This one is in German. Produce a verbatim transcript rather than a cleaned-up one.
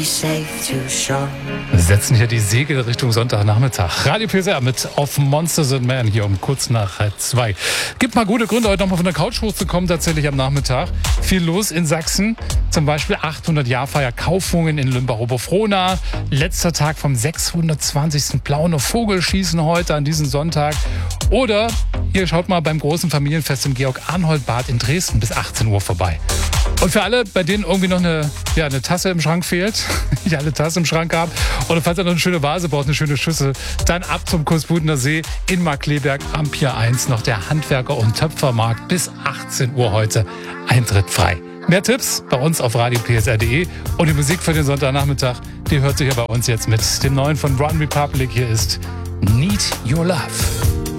Wir setzen hier die Segel Richtung Sonntagnachmittag. Radio P S R mit Of Monsters and Men hier um kurz nach zwei. Gibt mal gute Gründe, heute nochmal von der Couch hochzukommen, tatsächlich am Nachmittag. Viel los in Sachsen. Zum Beispiel achthundert-Jahr-Feier Kaufungen in Lümbach-Oberfrohna. Letzter Tag vom sechshundertzwanzigsten Plauner Vogelschießen heute an diesem Sonntag. Oder hier schaut mal beim großen Familienfest im Georg-Arnhold-Bad in Dresden bis achtzehn Uhr vorbei. Und für alle, bei denen irgendwie noch eine, ja, eine Tasse im Schrank fehlt, nicht alle Tasse im Schrank haben, oder falls ihr noch eine schöne Vase braucht, eine schöne Schüssel, dann ab zum Kursbudener See in Markkleeberg am Pier eins noch der Handwerker- und Töpfermarkt bis achtzehn Uhr heute. Eintritt frei. Mehr Tipps bei uns auf radio p s r punkt d e und die Musik für den Sonntagnachmittag, die hört sich ja bei uns jetzt mit dem neuen von One Republic. Hier ist Need Your Love.